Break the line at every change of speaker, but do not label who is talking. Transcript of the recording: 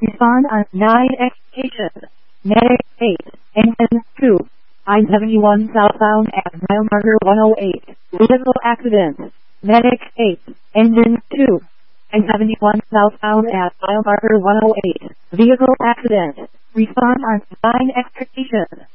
Respond on 9 excitation. Medic 8, engine 2. I-71 southbound at mile marker 108. Vehicle accident. Medic 8, engine 2. I-71 southbound at mile marker 108. Vehicle accident. Respond on 9 excitation.